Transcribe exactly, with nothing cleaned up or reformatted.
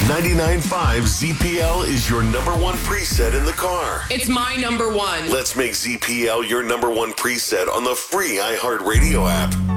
ninety-nine point five Z P L is your number one preset in the car. It's my number one. Let's make Z P L your number one preset on the free iHeartRadio app.